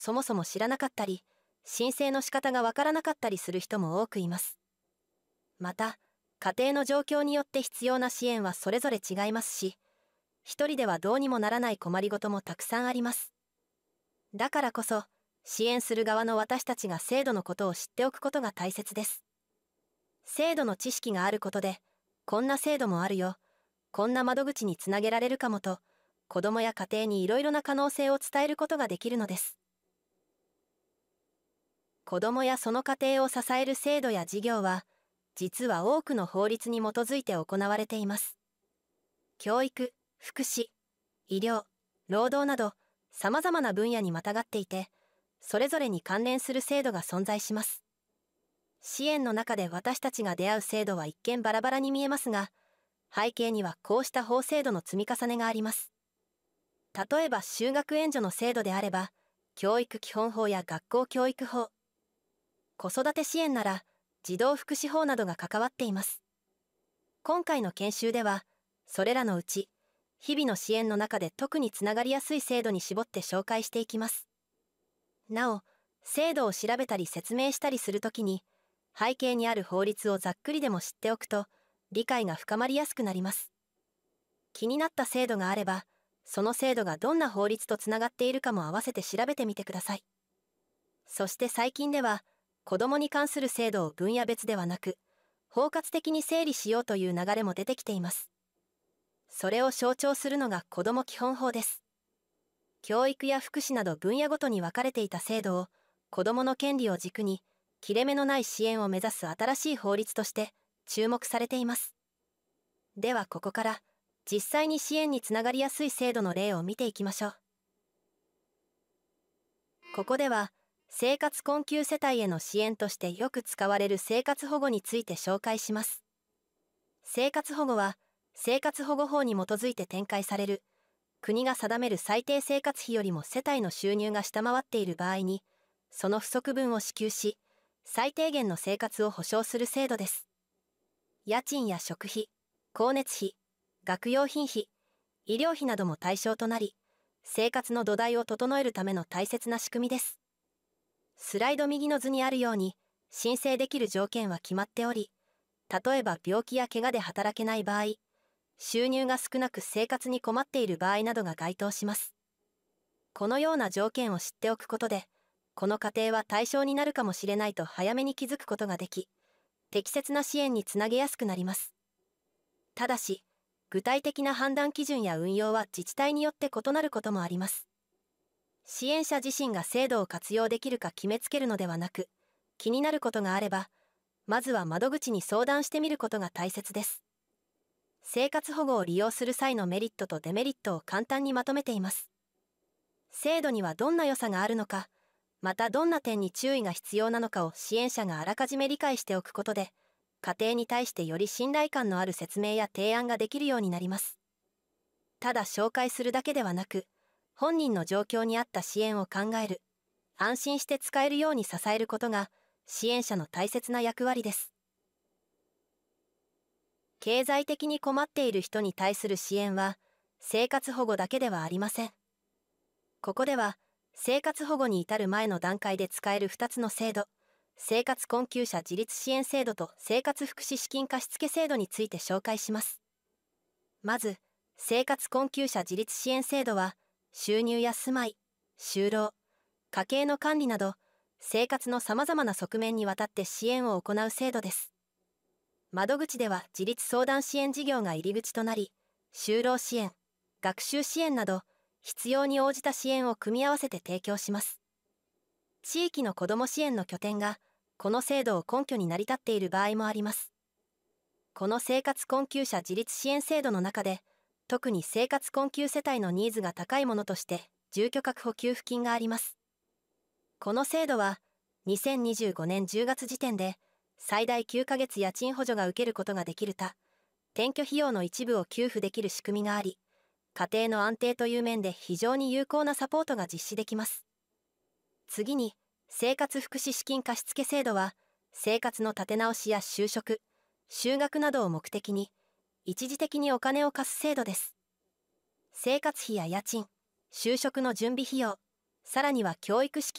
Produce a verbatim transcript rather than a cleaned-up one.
そもそも知らなかったり、申請の仕方がわからなかったりする人も多くいます。また、家庭の状況によって必要な支援はそれぞれ違いますし、一人ではどうにもならない困りごともたくさんあります。だからこそ、支援する側の私たちが制度のことを知っておくことが大切です。制度の知識があることで、こんな制度もあるよ、こんな窓口につなげられるかもと、子どもや家庭にいろいろな可能性を伝えることができるのです。子どもやその家庭を支える制度や事業は、実は多くの法律に基づいて行われています。教育、福祉、医療、労働など、様々な分野にまたがっていて、それぞれに関連する制度が存在します。支援の中で私たちが出会う制度は一見バラバラに見えますが、背景にはこうした法制度の積み重ねがあります。例えば就学援助の制度であれば、教育基本法や学校教育法、子育て支援なら児童福祉法などが関わっています。今回の研修では、それらのうち、日々の支援の中で特につながりやすい制度に絞って紹介していきます。なお、制度を調べたり説明したりするときに、背景にある法律をざっくりでも知っておくと、理解が深まりやすくなります。気になった制度があれば、その制度がどんな法律とつながっているかも合わせて調べてみてください。そして最近では、子どもに関する制度を分野別ではなく、包括的に整理しようという流れも出てきています。それを象徴するのが子ども基本法です。教育や福祉など分野ごとに分かれていた制度を、子どもの権利を軸に、切れ目のない支援を目指す新しい法律として注目されています。ではここから、実際に支援につながりやすい制度の例を見ていきましょう。ここでは、生活困窮世帯への支援としてよく使われる生活保護について紹介します。生活保護は、生活保護法に基づいて展開される、国が定める最低生活費よりも世帯の収入が下回っている場合に、その不足分を支給し、最低限の生活を保障する制度です。家賃や食費、光熱費、学用品費、医療費なども対象となり、生活の土台を整えるための大切な仕組みです。スライド右の図にあるように、申請できる条件は決まっており、例えば病気や怪我で働けない場合、収入が少なく生活に困っている場合などが該当します。このような条件を知っておくことで、この家庭は対象になるかもしれないと早めに気づくことができ、適切な支援につなげやすくなります。ただし、具体的な判断基準や運用は自治体によって異なることもあります。支援者自身が制度を活用できるか決めつけるのではなく、気になることがあれば、まずは窓口に相談してみることが大切です。生活保護を利用する際のメリットとデメリットを簡単にまとめています。制度にはどんな良さがあるのか、またどんな点に注意が必要なのかを支援者があらかじめ理解しておくことで、家庭に対してより信頼感のある説明や提案ができるようになります。ただ紹介するだけではなく、本人の状況に合った支援を考える、安心して使えるように支えることが支援者の大切な役割です。経済的に困っている人に対する支援は、生活保護だけではありません。ここでは、生活保護に至る前の段階で使えるふたつの制度、生活困窮者自立支援制度と生活福祉資金貸付制度について紹介します。まず、生活困窮者自立支援制度は、収入や住まい、就労、家計の管理など、生活の様々な側面にわたって支援を行う制度です。窓口では自立相談支援事業が入り口となり、就労支援、学習支援など、必要に応じた支援を組み合わせて提供します。地域の子ども支援の拠点が、この制度を根拠に成り立っている場合もあります。この生活困窮者自立支援制度の中で、特に生活困窮世帯のニーズが高いものとして、住居確保給付金があります。この制度は、にせんにじゅうごねんじゅうがつ時点で、最大きゅうかげつ家賃補助が受けることができる他、転居費用の一部を給付できる仕組みがあり、家庭の安定という面で非常に有効なサポートが実施できます。次に、生活福祉資金貸付制度は、生活の立て直しや就職、就学などを目的に、一時的にお金を貸す制度です。生活費や家賃、就職の準備費用、 さらには教育資金